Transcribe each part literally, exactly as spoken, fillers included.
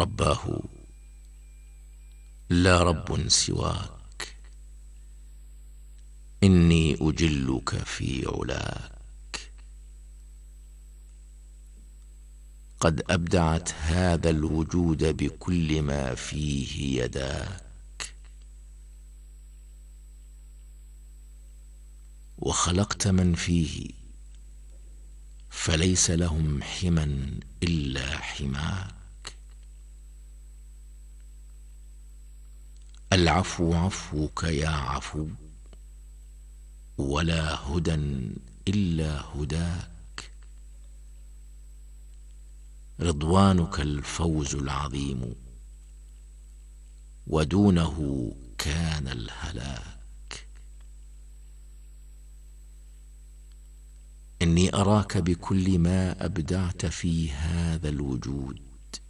رباه لا رب سواك، إني أجلك في علاك. قد أبدعت هذا الوجود بكل ما فيه يداك، وخلقت من فيه فليس لهم حما إلا حماك. العفو عفوك يا عفو، ولا هدى إلا هداك. رضوانك الفوز العظيم، ودونه كان الهلاك. إني أراك بكل ما أبدعت في هذا الوجود،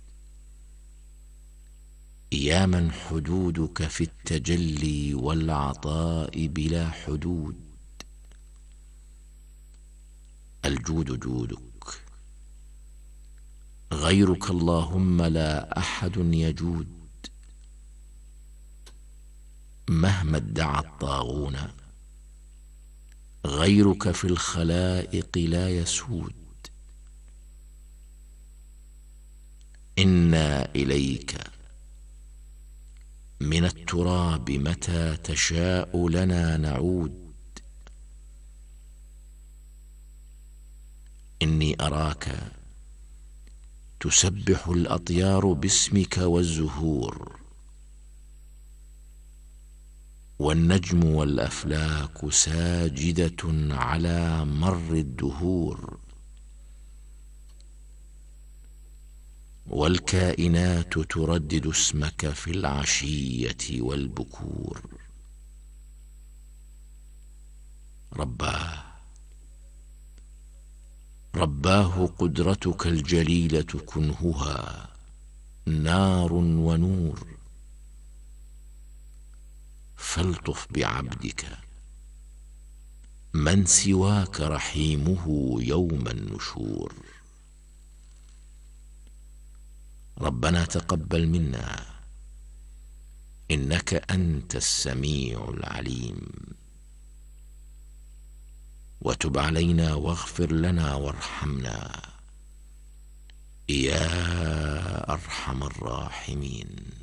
يا من حدودك في التجلي والعطاء بلا حدود. الجود جودك، غيرك اللهم لا أحد يجود. مهما ادعى الطاغون، غيرك في الخلائق لا يسود. إنا إليك من التراب متى تشاء لنا نعود. إني أراك تسبح الأطيار باسمك والزهور، والنجم والأفلاك ساجدة على مر الدهور، والكائنات تردد اسمك في العشية والبكور. رباه رباه قدرتك الجليلة كنهها نار ونور. فالطف بعبدك من سواك رحيمه يوم النشور. ربنا تقبل منا إنك أنت السميع العليم، وتب علينا واغفر لنا وارحمنا يا أرحم الراحمين.